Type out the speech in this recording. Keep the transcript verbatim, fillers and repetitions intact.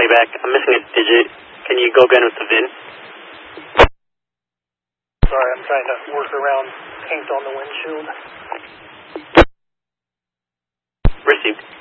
playback. I'm missing a digit. Can you go again with the V I N? Sorry, I'm trying to work around paint on the windshield. Received.